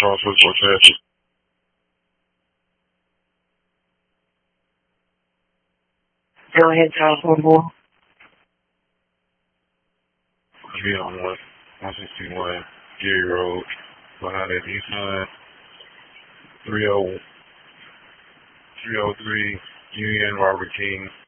crosswalk for traffic. Go ahead, telephone boy. Be on 161 Gary Road, behind that Nissan 303 Union Robert King.